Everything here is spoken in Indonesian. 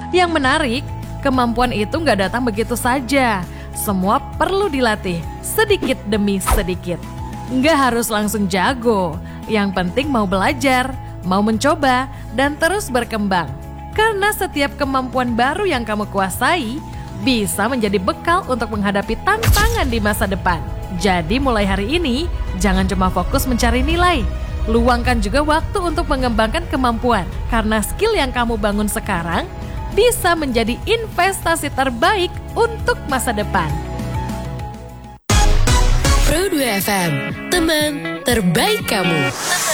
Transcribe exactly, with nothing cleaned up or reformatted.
Yang menarik, kemampuan itu nggak datang begitu saja. Semua perlu dilatih, sedikit demi sedikit. Nggak harus langsung jago, yang penting mau belajar, mau mencoba, dan terus berkembang. Karena setiap kemampuan baru yang kamu kuasai, bisa menjadi bekal untuk menghadapi tantangan di masa depan. Jadi mulai hari ini, jangan cuma fokus mencari nilai. Luangkan juga waktu untuk mengembangkan kemampuan. Karena skill yang kamu bangun sekarang bisa menjadi investasi terbaik untuk masa depan. Pro dua F M, teman terbaik kamu.